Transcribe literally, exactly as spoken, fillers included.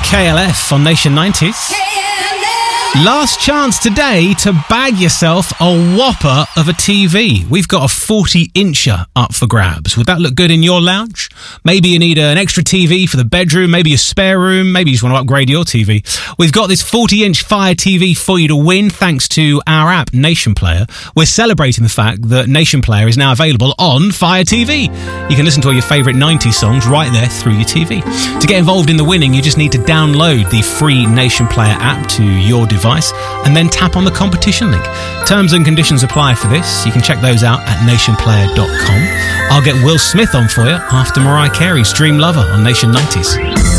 K L F on Nation nineties. Last chance today to bag yourself a whopper of a T V. We've got a forty-incher up for grabs. Would that look good in your lounge? Maybe you need an extra T V for the bedroom, maybe a spare room, maybe you just want to upgrade your T V. We've got this forty-inch Fire T V for you to win thanks to our app, Nation Player. We're celebrating the fact that Nation Player is now available on Fire T V. You can listen to all your favourite nineties songs right there through your T V. To get involved in the winning, you just need to download the free Nation Player app to your device and then tap on the competition link. Terms and conditions apply for this. You can check those out at nation player dot com. I'll get Will Smith on for you after Mariah Carey's Dream Lover on Nation nineties.